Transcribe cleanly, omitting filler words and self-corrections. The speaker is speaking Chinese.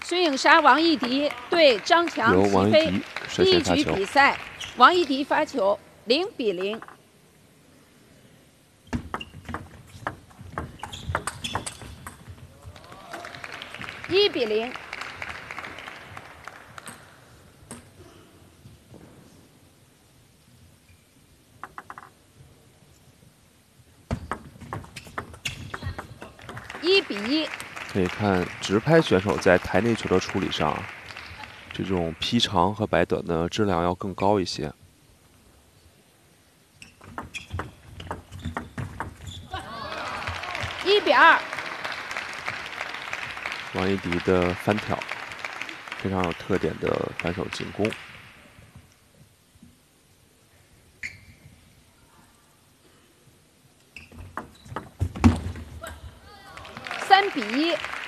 孙颖莎、王艺迪对张强由齐飞王艺迪率第一局先发球。 比赛，王艺迪发球，0比0。1比0。1比1。 可以看直拍选手在台内球的处理上，这种劈长和摆短的质量要更高一些。 1比2。 王艺迪的翻挑，非常有特点的反手进攻。 3比1。